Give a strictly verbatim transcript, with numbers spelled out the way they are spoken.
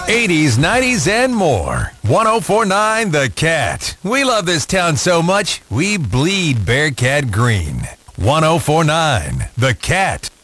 eighties, nineties, and more. one oh four point nine The Cat. We love this town so much, we bleed Bearcat green. one oh four point nine The Cat.